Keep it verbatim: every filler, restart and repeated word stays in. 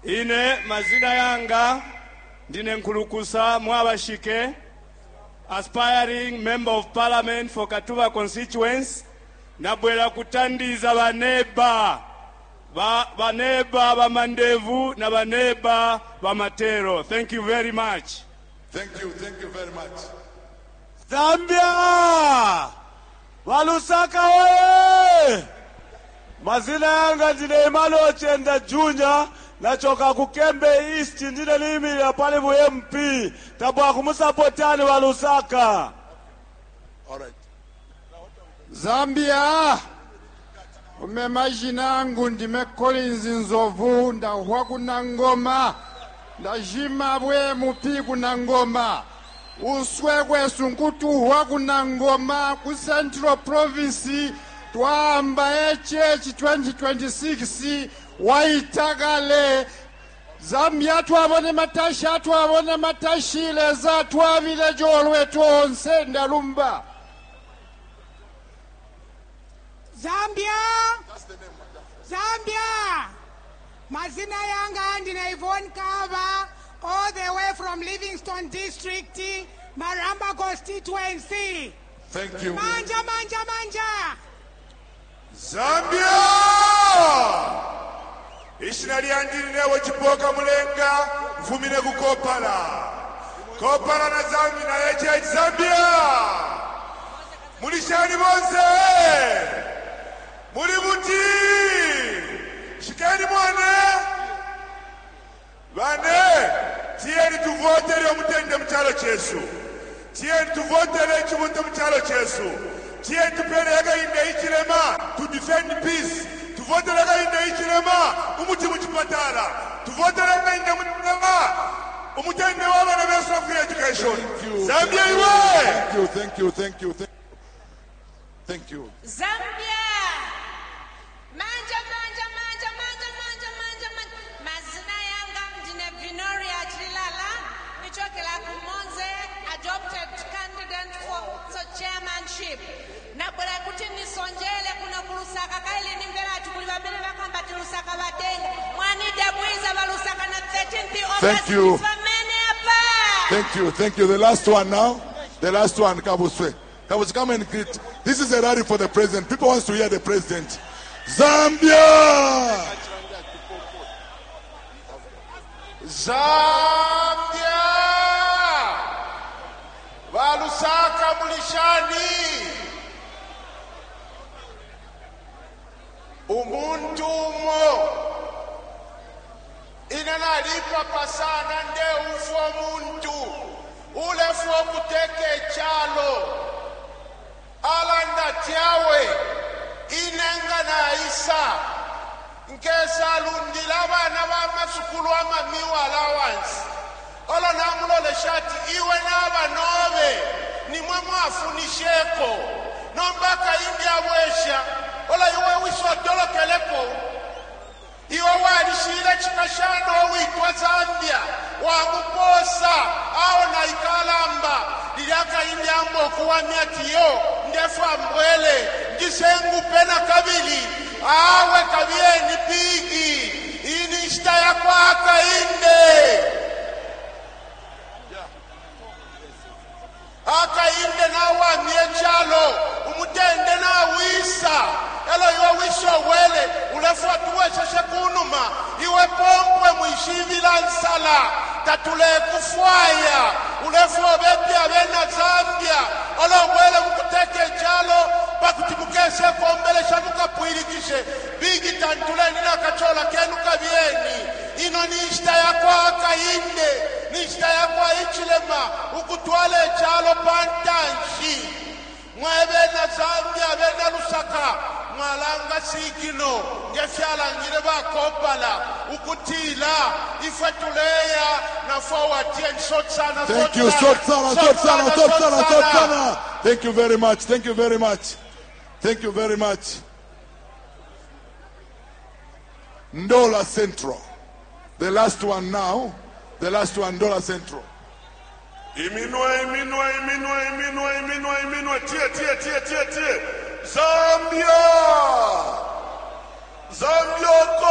Ine mazina yanga ndine Nkulukusa Mwabashike, aspiring member of parliament for Katuba constituency. Nabwela kutandiza baneba ba baneba ba Mandevu na baneba ba Matero. Thank you very much. Thank you, thank you very much. Zambia! Walusaka we! Mazina yanga ndine Emmanuel Ochenda Junior, nachoka kukembe East, ndine limi ya pale mu M P. Tabwa kumusapotani Walusaka. All right. Zambia! Ume majina angu ndime Collins Nzovu, nda huaku na ngoma, nda jima bwe mupigu na ngoma. Uswekwe sunkutu huaku na ngoma ku Central Province, tuamba H twenty twenty-six, waitagale. Zambia tuwabone matasha, tuwabone matashile za tuwavile jolwe tuonse ndalumba. Zambia! Zambia! Mazina yanga ndine Yvonne Kava, all the way from Livingstone District, Maramba constituency. Thank you. Manja, manja, manja! Zambia! Ishinali andiri newe chipoka mulenga, mfumine kukopala. Kopala na Zambia na H H Zambia! Mulishani bonse! Mulibuti! Shikani mwane! Bane! Tieni tuvotere omutende mchalo chesu. Tieni tuvotere chibuto mchalo chesu. Tieni tuperega inde ichilema to defend peace. Tuvotere inde ichilema umuti muchipatara. Tuvotere inde muchilema umutende waba na Ministry of Free Education. Zambia iwe! Thank you, thank you, thank you, thank you. Thank you. Zambia! Manja, manja, manja, manja, manja, manja, manja. Mazina yanga mjine Vinoria Chilala, Michokela Kumonze, adopted candidate for the chairmanship. Nabula kutini sonjele kuna kulusaka kaili nimbela tukuliwa bele wakamba tilusaka batenga. Mwani dabuiza walusaka na thirteenth August. Thank you. Thank you, thank you. The last one now. The last one, Kabuswe. Kabuswe, come and greet. This is a rally for the president. People want to hear the president. Zambia! Zambia! Walusaka mulishani! Umuntu umo! Inanalipa pasana nde ufo muntu! Ulefo kuteke chalo! Alanda tiawe! Inenga na isa nkesa lundila bana ba masukulu ama miwa allowance ola namulo le shati iwe naba nobe ni mwe mwafunisheko nombaka india bwesha ola iwe wiswa dolo keleko iwe walishile chikashano witwa Zambia wamuposa ao na ikalamba liliaka india mboku wa miatiyo ndefa mbwele jisengu pena kabili awe kabieni pigi ini shita ya kwaka inde aka inde na wamie chalo umutende na wisa elo iwe wiso wele ulefuwa tuwesheshe kunuma iwe pompwe mwishivila nsala tatule kufwaya ulefuwa bepia bena Zambia alo wele mkuteke chalo bakutimukese kombele shanuka puirikishe bigi tantule nina kachola kenu kabieni ino nishita ya kwa kainde nishita ya kwa ichilema ukutwale chalo pantanshi mwebe na Zambia bena Lusaka mwalanga sikino ngefyala ngire bakopala ukutila ifetuleya na forward ten short sana. Thank you, short sana, short sana, short sana, short sana. Thank you very much, thank you very much. Thank you very much. Ndola Central. The last one now. The last one, Ndola Central. Iminwa, iminwa, iminwa, iminwa, iminwa, iminwa, tie, tie, tie, tie, tie. Zambia! Zambia!